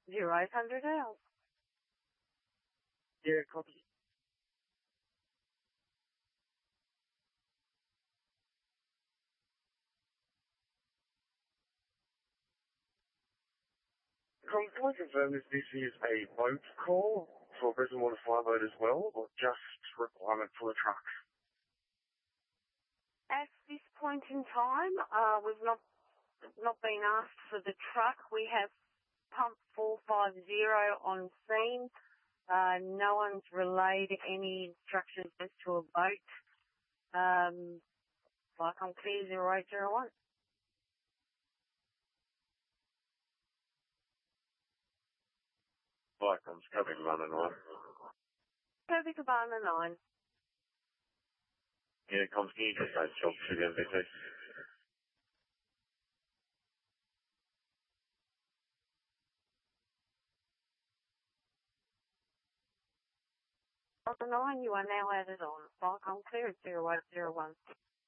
0800 L. Yeah, copy. Can I confirm if this is a boat call for Brisbane Water Fly Boat as well, or just requirement for the truck? At this point in time, we've not been asked for the truck. We have pump 450 on scene. No one's relayed any instructions as to a boat. Like on clear 0801. Viacom's Covey Cabana 9. Covey Cabana 9. Yeah, comms, can you just say job to the MVT? On the 9, you are now added on. Viacom clear at 0801.